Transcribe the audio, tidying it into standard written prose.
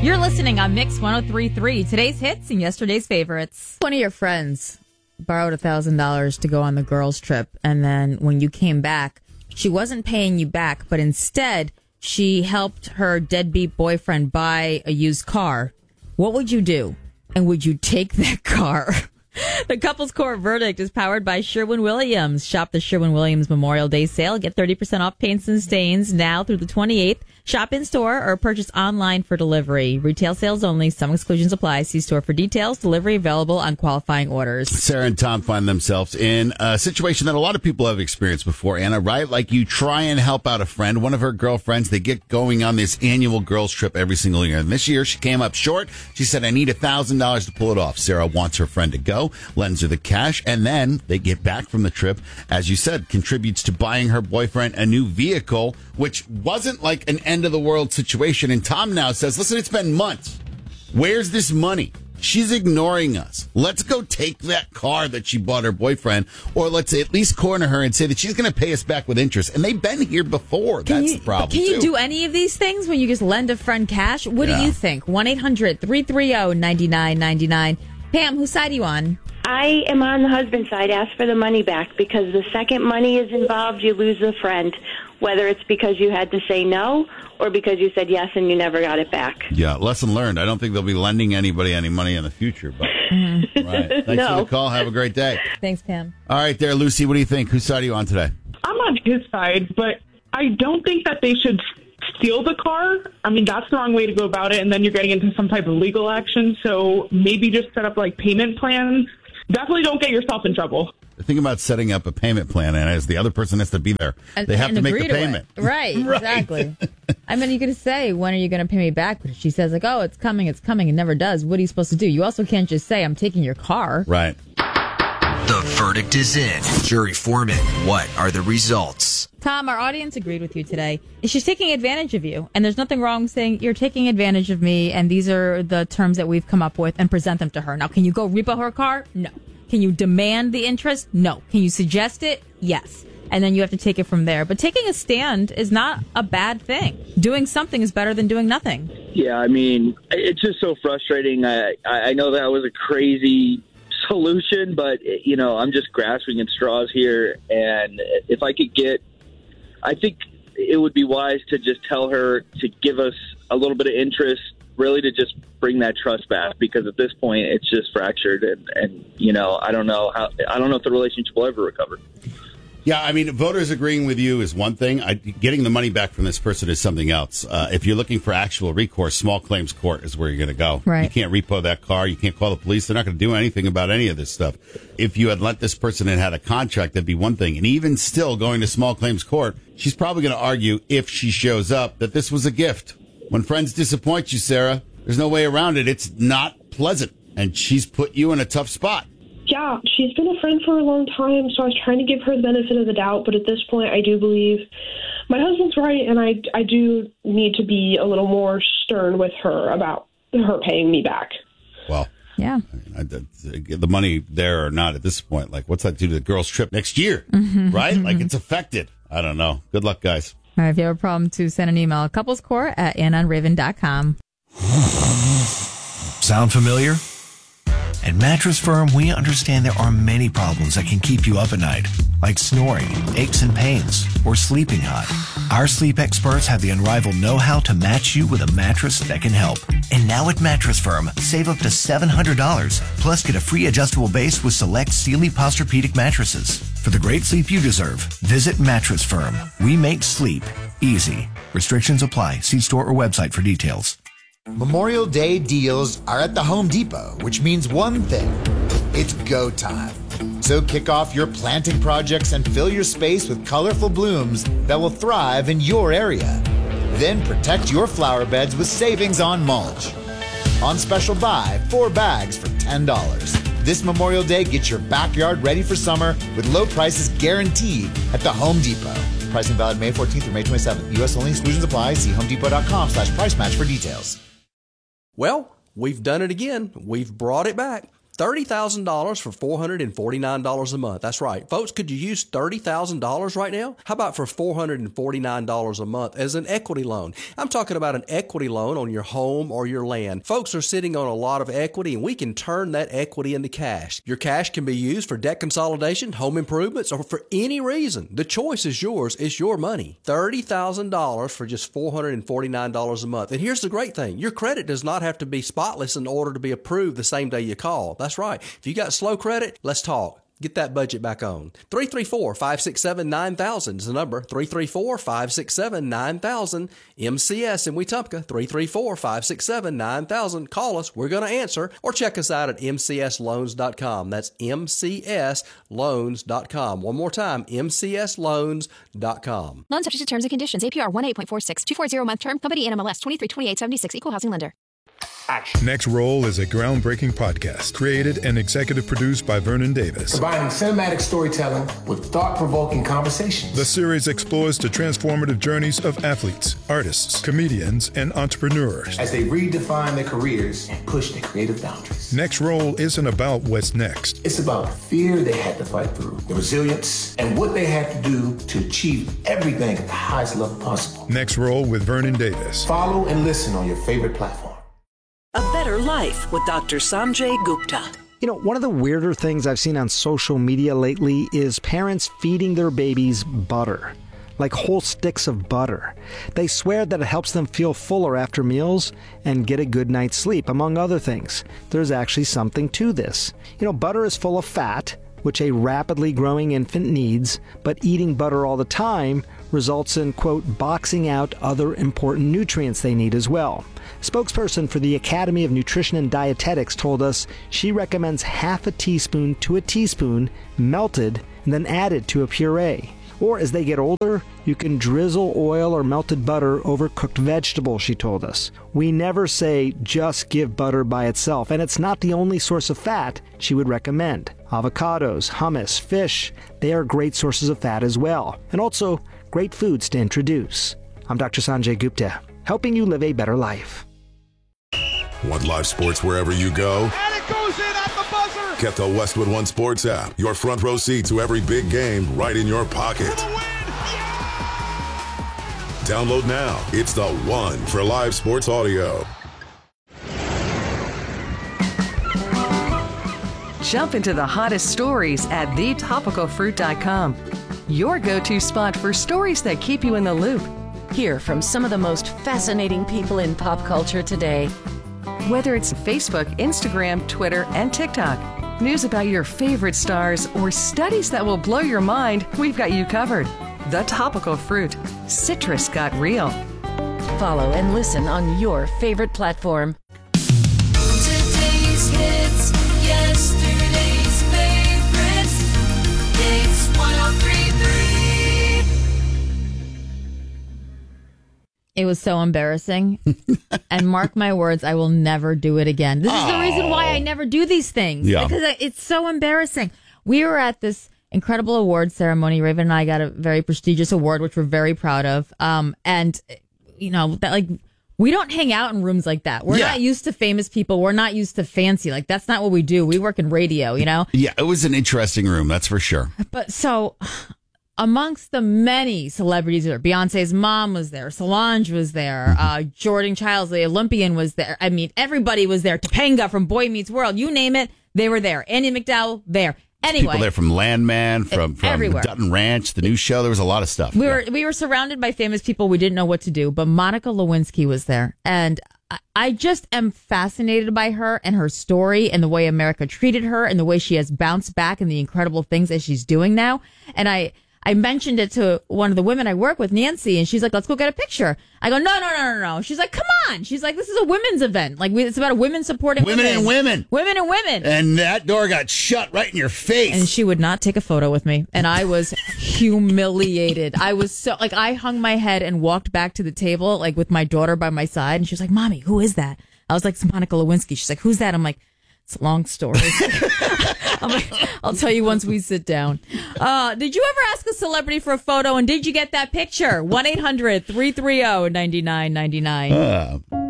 You're listening on Mix 103.3, today's hits and yesterday's favorites. One of your friends borrowed $1,000 to go on the girls' trip, and then when you came back, she wasn't paying you back, but instead she helped her deadbeat boyfriend buy a used car. What would you do? And would you take that car? The Couples Court verdict is powered by Sherwin-Williams. Shop the Sherwin-Williams Memorial Day sale. Get 30% off paints and stains now through the 28th. Shop in-store or purchase online for delivery. Retail sales only. Some exclusions apply. See store for details. Delivery available on qualifying orders. Sarah and Tom find themselves in a situation that a lot of people have experienced before, Anna, right? Like you try and help out a friend. One of her girlfriends, they get going on this annual girls' trip every single year. And this year she came up short. She said, I need $1,000 to pull it off. Sarah wants her friend to go, lends her the cash, and then they get back from the trip. As you said, contributes to buying her boyfriend a new vehicle, which wasn't like an end of the world situation. And Tom now says, listen, it's been months. Where's this money? She's ignoring us. Let's go take that car that she bought her boyfriend, or let's at least corner her and say that she's going to pay us back with interest. And they've been here before. That's the problem. Can you do any of these things when you just lend a friend cash? What do you think? 1-800-330-9999. Pam, whose side are you on? I am on the husband's side. Ask for the money back, because the second money is involved, you lose the friend, whether it's because you had to say no or because you said yes and you never got it back. Yeah, lesson learned. I don't think they'll be lending anybody any money in the future. But right. Thanks for the call. Have a great day. Thanks, Pam. All right there, Lucy. What do you think? Whose side are you on today? I'm on his side, but I don't think that they should steal the car. I mean, that's the wrong way to go about it, and then you're getting into some type of legal action. So maybe just set up like payment plans. Definitely don't get yourself in trouble. The thing about setting up a payment plan, Anna, is the other person has to be there. They have to make the payment. Right, exactly. I mean, you can say, when are you going to pay me back? But if she says, like, oh, it's coming, and never does, what are you supposed to do? You also can't just say, I'm taking your car. Right. The verdict is in. Jury foreman, what are the results? Tom, our audience agreed with you today. She's taking advantage of you, and there's nothing wrong with saying, you're taking advantage of me, and these are the terms that we've come up with, and present them to her. Now, can you go repo her car? No. Can you demand the interest? No. Can you suggest it? Yes. And then you have to take it from there. But taking a stand is not a bad thing. Doing something is better than doing nothing. Yeah, I mean, it's just so frustrating. I know that was a crazy solution, but, you know, I'm just grasping at straws here. And if I could I think it would be wise to just tell her to give us a little bit of interest, really to just bring that trust back, because at this point it's just fractured, and you know, I don't know if the relationship will ever recover. Yeah, I mean, voters agreeing with you is one thing. Getting the money back from this person is something else. If you're looking for actual recourse, small claims court is where you're going to go. Right. You can't repo that car. You can't call the police. They're not going to do anything about any of this stuff. If you had lent this person and had a contract, that'd be one thing. And even still, going to small claims court, she's probably going to argue, if she shows up, that this was a gift. When friends disappoint you, Sarah, there's no way around it. It's not pleasant. And she's put you in a tough spot. Yeah, she's been a friend for a long time, so I was trying to give her the benefit of the doubt. But at this point, I do believe my husband's right, and I do need to be a little more stern with her about her paying me back. Well, yeah. I mean, the money there or not at this point, like, what's that do to the girls' trip next year, right? Like, it's affected. I don't know. Good luck, guys. All right, if you have a problem, to send an email, couplescourt@annonraven.com. Sound familiar? At Mattress Firm, we understand there are many problems that can keep you up at night, like snoring, aches and pains, or sleeping hot. Our sleep experts have the unrivaled know-how to match you with a mattress that can help. And now at Mattress Firm, save up to $700, plus get a free adjustable base with select Sealy Posturepedic mattresses. For the great sleep you deserve, visit Mattress Firm. We make sleep easy. Restrictions apply. See store or website for details. Memorial Day deals are at the Home Depot, which means one thing. It's go time. So kick off your planting projects and fill your space with colorful blooms that will thrive in your area. Then protect your flower beds with savings on mulch. On special buy, 4 bags for $10. This Memorial Day, get your backyard ready for summer with low prices guaranteed at the Home Depot. Pricing valid May 14th through May 27th. U.S. only, exclusions apply. See homedepot.com/price match for details. Well, we've done it again. We've brought it back. $30,000 for $449 a month. That's right. Folks, could you use $30,000 right now? How about for $449 a month as an equity loan? I'm talking about an equity loan on your home or your land. Folks are sitting on a lot of equity, and we can turn that equity into cash. Your cash can be used for debt consolidation, home improvements, or for any reason. The choice is yours. It's your money. $30,000 for just $449 a month. And here's the great thing. Your credit does not have to be spotless in order to be approved the same day you call. That's right. If you got slow credit, let's talk. Get that budget back on. 334-567-9000 is the number. 334-567-9000. MCS in Wetumpka. 334-567-9000. Call us. We're going to answer. Or check us out at mcsloans.com. That's mcsloans.com. One more time, mcsloans.com. Loan subject to terms and conditions. APR 1.846. 240-month term. Company NMLS 232876. Equal housing lender. Action. Next Roll is a groundbreaking podcast created and executive produced by Vernon Davis. Combining cinematic storytelling with thought-provoking conversations. The series explores the transformative journeys of athletes, artists, comedians, and entrepreneurs as they redefine their careers and push their creative boundaries. Next Roll isn't about what's next. It's about the fear they had to fight through, the resilience, and what they had to do to achieve everything at the highest level possible. Next Roll with Vernon Davis. Follow and listen on your favorite platform. A Better Life with Dr. Sanjay Gupta. You know, one of the weirder things I've seen on social media lately is parents feeding their babies butter, like whole sticks of butter. They swear that it helps them feel fuller after meals and get a good night's sleep, among other things. There's actually something to this. You know, butter is full of fat, which a rapidly growing infant needs, but eating butter all the time results in, quote, boxing out other important nutrients they need as well. Spokesperson for the Academy of Nutrition and Dietetics told us she recommends half a teaspoon to a teaspoon melted and then added to a puree. Or as they get older, you can drizzle oil or melted butter over cooked vegetables, she told us. We never say just give butter by itself, and it's not the only source of fat she would recommend. Avocados, hummus, fish, they are great sources of fat as well, and also great foods to introduce. I'm Dr. Sanjay Gupta, helping you live a better life. Want live sports wherever you go? And it goes in at the buzzer! Get the Westwood One Sports app. Your front row seat to every big game right in your pocket. For the win! Yeah! Download now. It's the one for live sports audio. Jump into the hottest stories at thetopicalfruit.com. Your go-to spot for stories that keep you in the loop. Hear from some of the most fascinating people in pop culture today. Whether it's Facebook, Instagram, Twitter, and TikTok, news about your favorite stars, or studies that will blow your mind, we've got you covered. The Topical Fruit. Citrus got real. Follow and listen on your favorite platform. Today's hits, yesterday's favorites. It's 103.3. It was so embarrassing. And mark my words, I will never do it again. This is the reason why I never do these things. Yeah. Because it's so embarrassing. We were at this incredible award ceremony. Raven and I got a very prestigious award, which we're very proud of. And, you know, that like we don't hang out in rooms like that. We're not used to famous people. We're not used to fancy. Like, that's not what we do. We work in radio, you know? Yeah, it was an interesting room, that's for sure. But so... amongst the many celebrities there, Beyonce's mom was there, Solange was there, Jordan Childs, the Olympian, was there. I mean, everybody was there. Topanga from Boy Meets World, you name it, they were there. Andy McDowell, there. Anyway, people there from Landman, from Dutton Ranch, the new show. There was a lot of stuff. We were surrounded by famous people. We didn't know what to do, but Monica Lewinsky was there, and I just am fascinated by her and her story and the way America treated her and the way she has bounced back and the incredible things that she's doing now. And I mentioned it to one of the women I work with, Nancy, and she's like, let's go get a picture. I go, no. She's like, come on. She's like, this is a women's event. Like, it's about a women supporting women. Women and women. And And that door got shut right in your face. And she would not take a photo with me. And I was humiliated. I was so, like, I hung my head and walked back to the table, like, with my daughter by my side. And she was like, Mommy, who is that? I was like, it's Monica Lewinsky. She's like, who's that? I'm like, it's a long story. I'm like, I'll tell you once we sit down. Did you ever ask a celebrity for a photo, and did you get that picture? 1-800-330-9999.